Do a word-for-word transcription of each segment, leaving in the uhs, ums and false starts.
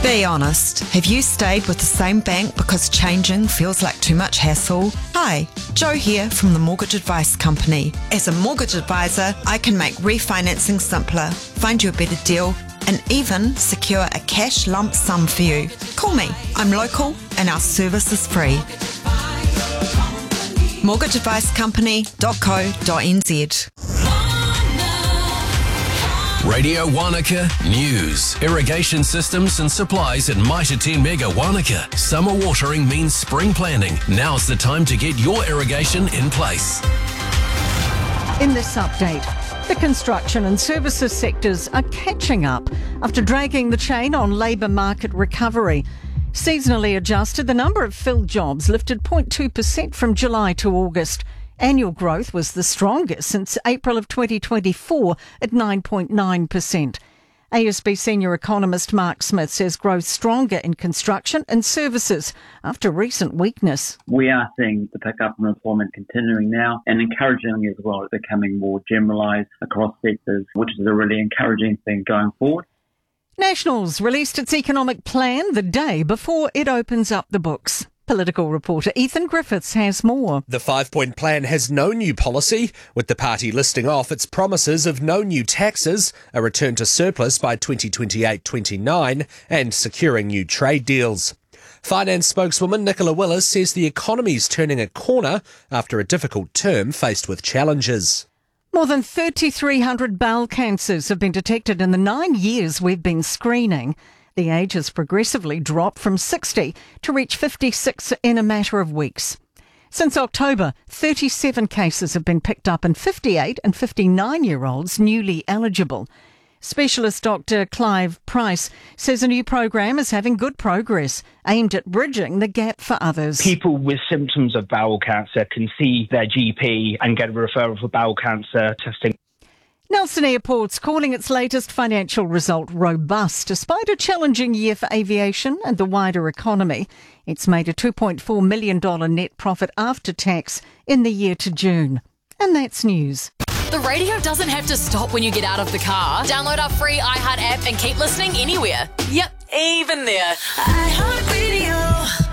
Be honest, have you stayed with the same bank because changing feels like too much hassle? Hi, Jo here from the Mortgage Advice Company. As a mortgage advisor, I can make refinancing simpler, find you a better deal, and even secure a cash lump sum for you. Call me. I'm local and our service is free. mortgage advice company dot co dot n z. Radio Wanaka News. Irrigation systems and supplies at Mitre ten Mega Wanaka. Summer watering means spring planting. Now's the time to get your irrigation in place. In this update, the construction and services sectors are catching up after dragging the chain on labour market recovery. Seasonally adjusted, the number of filled jobs lifted zero point two percent from July to August. Annual growth was the strongest since April of twenty twenty-four at nine point nine percent. A S B senior economist Mark Smith says growth stronger in construction and services after recent weakness. We are seeing the pickup in employment continuing now and encouraging as well, becoming more generalised across sectors, which is a really encouraging thing going forward. Nationals released its economic plan the day before it opens up the books. Political reporter Ethan Griffiths has more. The five-point plan has no new policy, with the party listing off its promises of no new taxes, a return to surplus by twenty twenty-eight twenty-nine, and securing new trade deals. Finance spokeswoman Nicola Willis says the economy's turning a corner after a difficult term faced with challenges. More than three thousand three hundred bowel cancers have been detected in the nine years we've been screening. The age has progressively dropped from sixty to reach fifty-six in a matter of weeks. Since October, thirty-seven cases have been picked up in fifty-eight and fifty-nine-year-olds newly eligible. Specialist Doctor Clive Price says a new program is having good progress, aimed at bridging the gap for others. People with symptoms of bowel cancer can see their G P and get a referral for bowel cancer testing. Nelson Airport's calling its latest financial result robust, despite a challenging year for aviation and the wider economy. It's made a two point four million dollars net profit after tax in the year to June. And that's news. The radio doesn't have to stop when you get out of the car. Download our free iHeart app and keep listening anywhere. Yep, even there. iHeartRadio.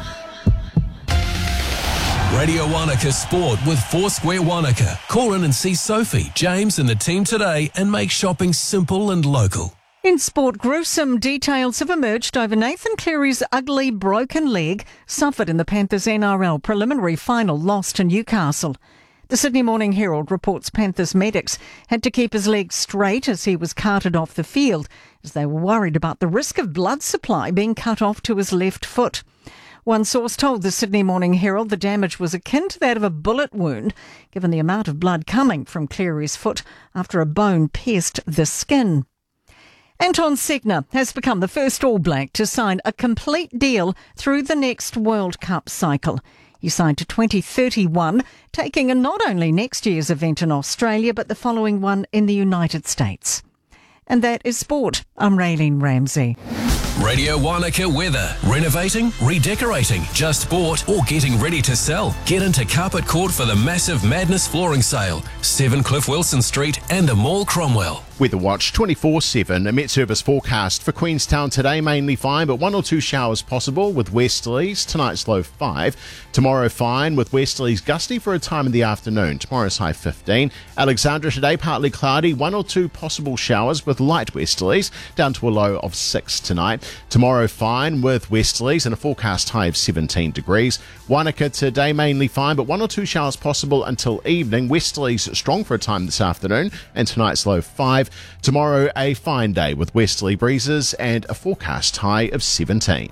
Radio Wanaka Sport with Foursquare Wanaka. Call in and see Sophie, James and the team today and make shopping simple and local. In sport, gruesome details have emerged over Nathan Cleary's ugly broken leg suffered in the Panthers N R L preliminary final loss to Newcastle. The Sydney Morning Herald reports Panthers medics had to keep his leg straight as he was carted off the field, as they were worried about the risk of blood supply being cut off to his left foot. One source told the Sydney Morning Herald the damage was akin to that of a bullet wound, given the amount of blood coming from Cleary's foot after a bone pierced the skin. Anton Segner has become the first All Black to sign a complete deal through the next World Cup cycle. He signed to twenty thirty-one, taking in not only next year's event in Australia, but the following one in the United States. And that is sport. I'm Raylene Ramsey. Radio Wanaka weather. Renovating, redecorating, just bought or getting ready to sell. Get into Carpet Court for the massive Madness flooring sale. seven Cliff Wilson Street and the Mall Cromwell. Weather Watch twenty-four seven. A Met Service forecast for Queenstown today, mainly fine, but one or two showers possible with westerlies. Tonight's low five. Tomorrow fine with westerlies gusty for a time in the afternoon. Tomorrow's high fifteen. Alexandra today partly cloudy, one or two possible showers with light westerlies, down to a low of six tonight. Tomorrow fine with westerlies and a forecast high of seventeen degrees. Wanaka today mainly fine, but one or two showers possible until evening. Westerlies strong for a time this afternoon, and tonight's low five. Tomorrow a fine day with westerly breezes and a forecast high of seventeen.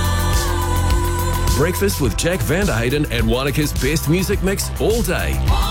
Breakfast with Jack Vanderheyden and Wanaka's best music mix all day.